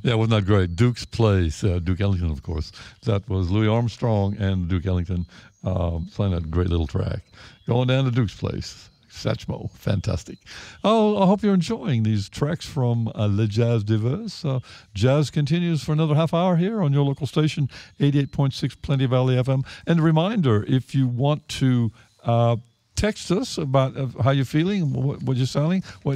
Yeah, wasn't that great? Duke's Place, Duke Ellington, of course. That was Louis Armstrong and Duke Ellington playing that great little track. Going down to Duke's Place. Satchmo, fantastic. Oh, I hope you're enjoying these tracks from Le Jazz Diverse. Jazz continues for another half hour here on your local station, 88.6 Plenty Valley FM. And a reminder, if you want to text us about how you're feeling, what you're sounding,